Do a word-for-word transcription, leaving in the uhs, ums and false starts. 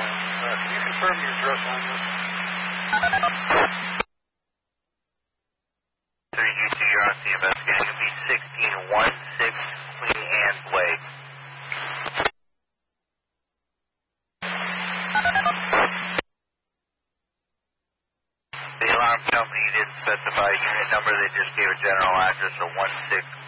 Uh, can you confirm your address on this? three G two, you're on the investigating. It'll be sixteen one six Queen Anne's Way. The alarm company didn't specify a unit number, they just gave a general address of one six